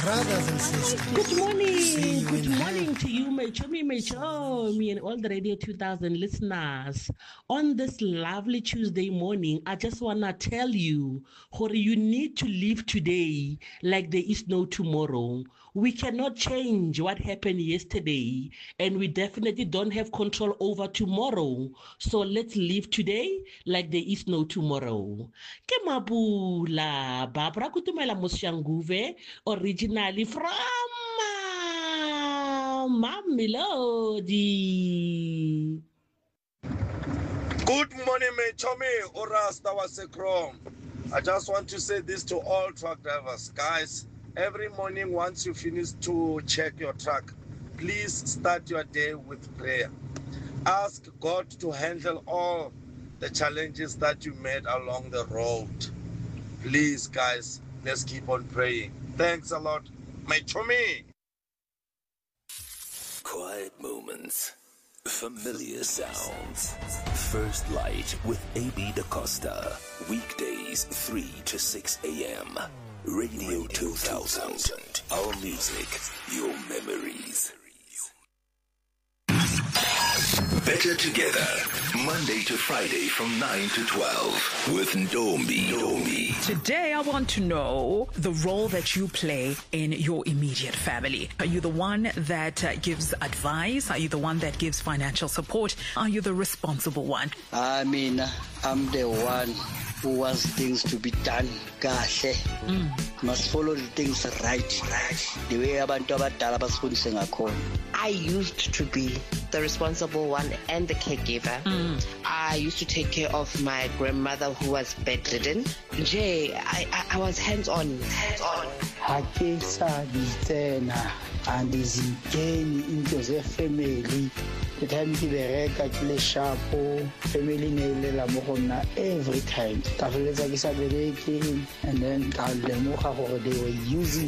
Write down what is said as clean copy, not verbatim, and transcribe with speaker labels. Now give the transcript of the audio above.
Speaker 1: Brothers and sisters.
Speaker 2: Good morning to you, my chummy, and all the Radio 2000 listeners. On this lovely Tuesday morning, I just want to tell you, you need to live today like there is no tomorrow. We cannot change what happened yesterday, and we definitely don't have control over tomorrow. So let's live today like there is no tomorrow. Ke mabula, Barbara Kutumela Moshanguve, originally from Mamelodi.
Speaker 3: Good morning, my Tommy Orasta Wasekrom. I just want to say this to all truck drivers. Guys, every morning once you finish to check your truck, please start your day with prayer. Ask God to handle all the challenges that you made along the road. Please, guys, let's keep on praying. Thanks a lot, my Tommy.
Speaker 4: Quiet moments, familiar sounds. First Light with AB DaCosta. Weekdays 3 to 6 a.m. Radio 2000. Our music, your memories. Better Together. Monday to Friday from 9 to 12 with Ndombi.
Speaker 5: Today I want to know the role that you play in your immediate family. Are you the one that gives advice? Are you the one that gives financial support? Are you the responsible one?
Speaker 6: I mean, I'm the one who wants things to be done kahle. Must follow the things right. The way abantu abadala basifundise ngakhona.
Speaker 7: I used to be the responsible one and the caregiver. I used to take care of my grandmother who was bedridden. I was hands-on.
Speaker 6: Hake sa ditena and izinteni into ze-family. The time ke bereka ke le sharpo, family ne ilela mo gona every time. Ka feletsa ke sa bereke and then ka lemoga gore they were using